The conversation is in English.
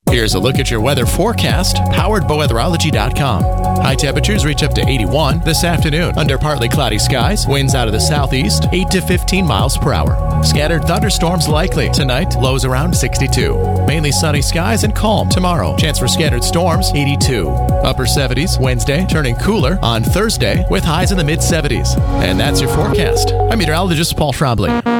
Here's a look at your weather forecast, powered by weatherology.com. High temperatures reach up to 81 this afternoon under partly cloudy skies, winds out of the southeast, 8 to 15 miles per hour. Scattered thunderstorms likely. Tonight, lows around 62. Mainly sunny skies and calm tomorrow. Chance for scattered storms, 82. Upper 70s Wednesday, turning cooler on Thursday with highs in the mid-70s. And that's your forecast. I'm meteorologist Paul Trombley.